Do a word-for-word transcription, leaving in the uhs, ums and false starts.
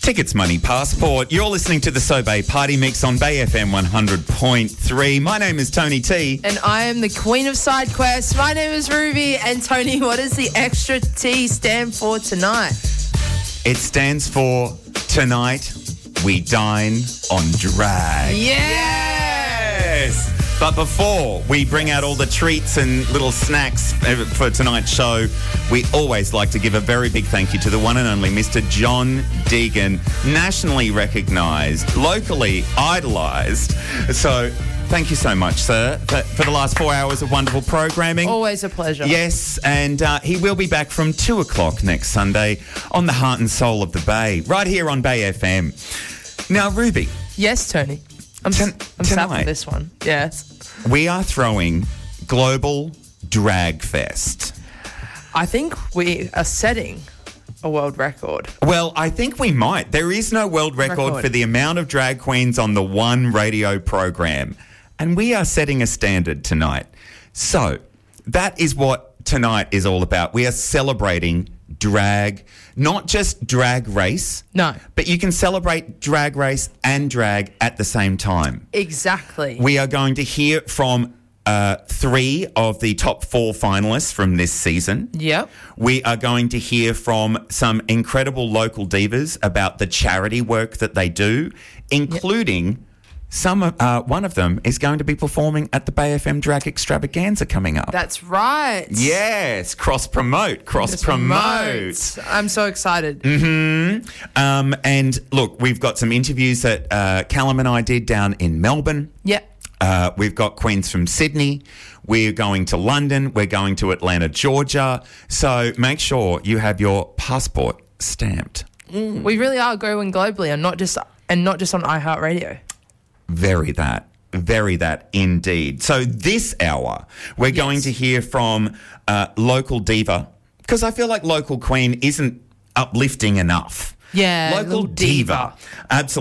Tickets, money, passport. You're listening to the Sobey Party Mix on Bay F M one hundred point three. My name is Tony T. And I am the queen of side quests. My name is Ruby. And Tony, what does the extra T stand for tonight? It stands for Tonight We Dine on Drag. Yes! But before we bring out all the treats and little snacks for tonight's show, we always like to give a very big thank you to the one and only Mister John Deegan, nationally recognised, locally idolised. So thank you so much, sir, for, for the last four hours of wonderful programming. Always a pleasure. Yes, and uh, he will be back from two o'clock next Sunday on the Heart and Soul of the Bay, right here on Bay F M. Now, Ruby. Yes, Tony. I'm, Ten- I'm sad tonight, for this one. Yes. We are throwing Global Drag Fest. I think we are setting a world record. Well, I think we might. There is no world record, Record. for the amount of drag queens on the one radio program. And we are setting a standard tonight. So that is what tonight is all about. We are celebrating drag, not just Drag Race. No. But you can celebrate Drag Race and drag at the same time. Exactly. We are going to hear from uh, three of the top four finalists from this season. Yep. We are going to hear from some incredible local divas about the charity work that they do, including some. Of, uh, one of them is going to be performing at the Bay F M Drag Extravaganza coming up. That's right. Yes, cross promote, cross promote. I'm so excited. Mm-hmm. Um, and look, we've got some interviews that uh, Callum and I did down in Melbourne. Yep. Uh, we've got queens from Sydney. We're going to London. We're going to Atlanta, Georgia. So make sure you have your passport stamped. Mm. We really are going globally, and not just and not just on iHeartRadio. Very that. Very that indeed. So this hour, we're Yes. going to hear from uh, local diva, because I feel like local queen isn't uplifting enough. Yeah, Local little diva. diva. Absolutely.